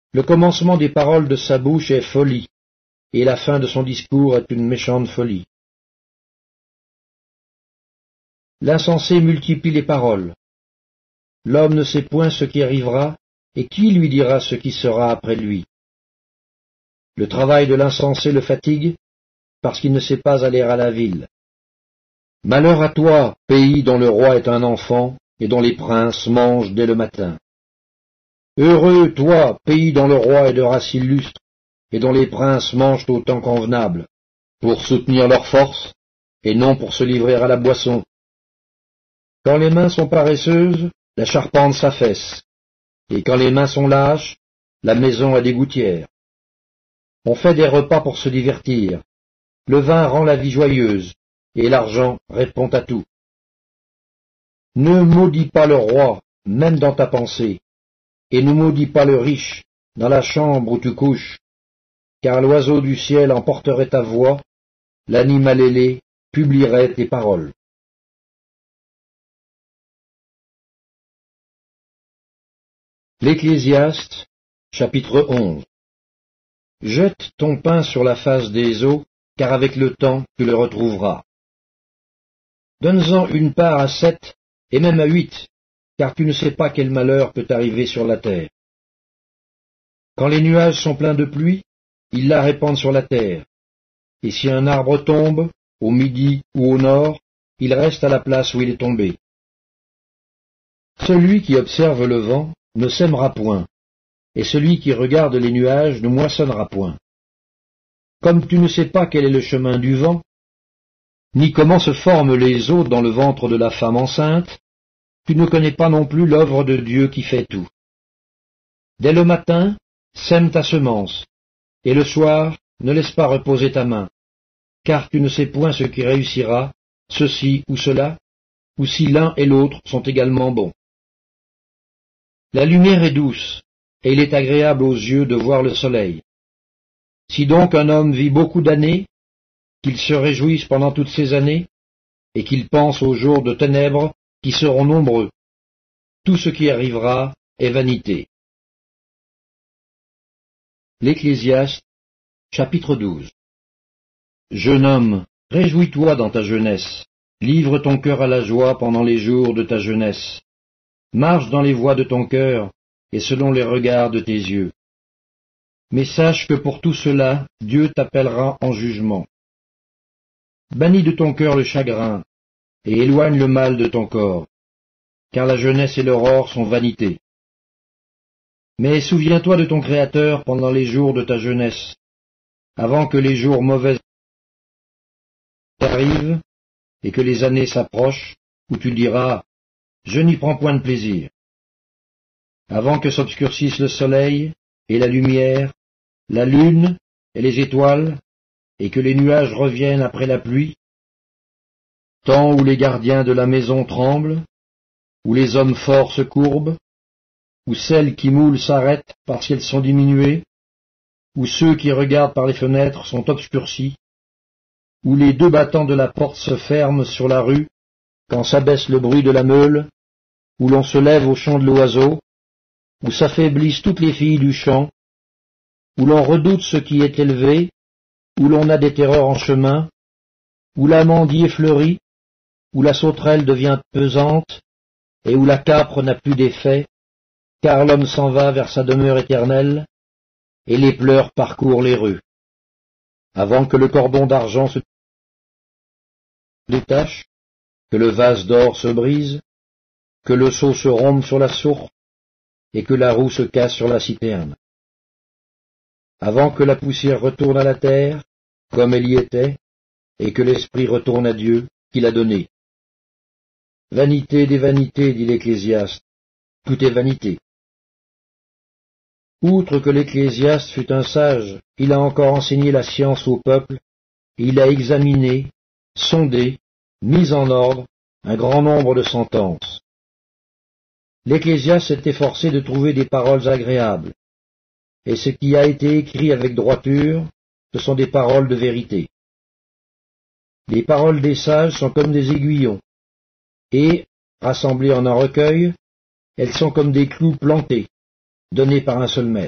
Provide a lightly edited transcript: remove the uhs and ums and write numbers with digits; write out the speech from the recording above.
Le commencement des paroles de sa bouche est folie, et la fin de son discours est une méchante folie. L'insensé multiplie les paroles. L'homme ne sait point ce qui arrivera, et qui lui dira ce qui sera après lui? Le travail de l'insensé le fatigue, parce qu'il ne sait pas aller à la ville. Malheur à toi, pays dont le roi est un enfant, et dont les princes mangent dès le matin. Heureux, toi, pays dont le roi est de race illustre, et dont les princes mangent au temps convenable, pour soutenir leur force, et non pour se livrer à la boisson. Quand les mains sont paresseuses, la charpente s'affaisse, et quand les mains sont lâches, la maison a des gouttières. On fait des repas pour se divertir, le vin rend la vie joyeuse, et l'argent répond à tout. Ne maudis pas le roi, même dans ta pensée, et ne maudis pas le riche, dans la chambre où tu couches, car l'oiseau du ciel emporterait ta voix, l'animal ailé publierait tes paroles. L'Ecclésiaste, chapitre 11. Jette ton pain sur la face des eaux, car avec le temps tu le retrouveras. Donne-en une part à 7, et même à 8, car tu ne sais pas quel malheur peut arriver sur la terre. Quand les nuages sont pleins de pluie, ils la répandent sur la terre, et si un arbre tombe, au midi ou au nord, il reste à la place où il est tombé. Celui qui observe le vent ne sèmera point, et celui qui regarde les nuages ne moissonnera point. Comme tu ne sais pas quel est le chemin du vent, ni comment se forment les eaux dans le ventre de la femme enceinte, tu ne connais pas non plus l'œuvre de Dieu qui fait tout. Dès le matin, sème ta semence, et le soir, ne laisse pas reposer ta main, car tu ne sais point ce qui réussira, ceci ou cela, ou si l'un et l'autre sont également bons. La lumière est douce, et il est agréable aux yeux de voir le soleil. Si donc un homme vit beaucoup d'années, qu'il se réjouisse pendant toutes ces années, et qu'il pense aux jours de ténèbres qui seront nombreux, tout ce qui arrivera est vanité. L'Ecclésiaste, chapitre 12. Jeune homme, réjouis-toi dans ta jeunesse, livre ton cœur à la joie pendant les jours de ta jeunesse. Marche dans les voies de ton cœur, et selon les regards de tes yeux. Mais sache que pour tout cela, Dieu t'appellera en jugement. Bannis de ton cœur le chagrin, et éloigne le mal de ton corps, car la jeunesse et l'aurore sont vanité. Mais souviens-toi de ton Créateur pendant les jours de ta jeunesse, avant que les jours mauvais arrivent, et que les années s'approchent, où tu diras « Je n'y prends point de plaisir ». Avant que s'obscurcisse le soleil, et la lumière, la lune et les étoiles, et que les nuages reviennent après la pluie, temps où les gardiens de la maison tremblent, où les hommes forts se courbent, où celles qui moulent s'arrêtent parce qu'elles sont diminuées, où ceux qui regardent par les fenêtres sont obscurcis, où les 2 battants de la porte se ferment sur la rue, quand s'abaisse le bruit de la meule, où l'on se lève au chant de l'oiseau, où s'affaiblissent toutes les filles du champ, où l'on redoute ce qui est élevé, où l'on a des terreurs en chemin, où l'amandier fleurit, où la sauterelle devient pesante, et où la capre n'a plus d'effet, car l'homme s'en va vers sa demeure éternelle, et les pleurs parcourent les rues. Avant que le cordon d'argent se détache, que le vase d'or se brise, que le seau se rompe sur la source, et que la roue se casse sur la citerne. Avant que la poussière retourne à la terre, comme elle y était, et que l'esprit retourne à Dieu, qui l'a donné. Vanité des vanités, dit l'Ecclésiaste, tout est vanité. Outre que l'Ecclésiaste fut un sage, il a encore enseigné la science au peuple, et il a examiné, sondé, mis en ordre, un grand nombre de sentences. L'Ecclésiaste s'est efforcé de trouver des paroles agréables, et ce qui a été écrit avec droiture, ce sont des paroles de vérité. Les paroles des sages sont comme des aiguillons, et, rassemblées en un recueil, elles sont comme des clous plantés, donnés par un seul maître.